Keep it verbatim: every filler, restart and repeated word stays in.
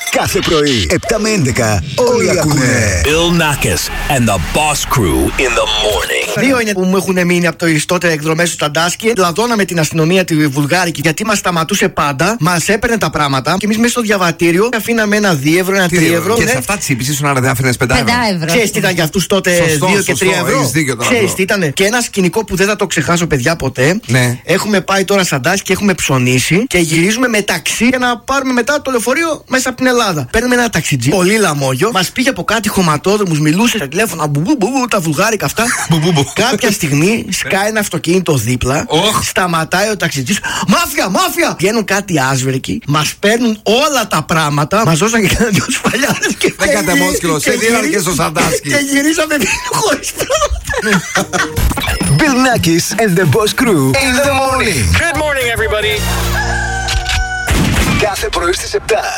Κάθε πρωί, επτά με έντεκα, όλοι ακούνε. Bill Nackis and the Boss Crew in the morning. Δύο είναι που μου έχουν μείνει από το ιστότερα εκδρομές του Ταντάσκι. Λαδώναμε την αστυνομία τη Βουλγάρικη γιατί μας σταματούσε πάντα. Μας έπαιρνε τα πράγματα και εμείς μέσα στο διαβατήριο αφήναμε ένα δύο ευρώ, ένα τρία ευρώ. Και ναι. σε αυτά τις είπες, ήσουν άρα δεν άφηνες πέντε ευρώ. Ξέρεις τι ήταν για αυτούς τότε δύο και τρία ευρώ. Ξέρεις τι ήταν. Και ένα σκηνικό που δεν θα το ξεχάσω, παιδιά, ποτέ. Ναι. Έχουμε πάει τώρα σαν Τάσκι και έχουμε ψωνίσει και γυρίζουμε με ταξί για να πάρουμε μετά το λεωφορείο μέσα από την Ελλάδα. Παίρνουμε ένα ταξιτζί, πολύ λαμόγιο, μας πήγε από κάτι χωματόδρομους, μιλούσε στα τηλέφωνα, μπουμπου, μπουμπου, τα βουλγάρικα αυτά. Κάποια στιγμή σκάει ένα αυτοκίνητο δίπλα, oh. σταματάει ο ταξιτζής, μάφια, μάφια! Βγαίνουν κάτι άσβερκοι, μας παίρνουν όλα τα πράγματα, μας δώσαν και κανένα δυο σφαλιάδες και δεν κάτε μόσκυλο, σε δίνανε και στο Σαντάσκι. Και γυρίσαμε χωρίς πράγματα. Bill Nackis and the Boss Crew in the morning. Good morning, everybody. Κάθε πρωί στις επτά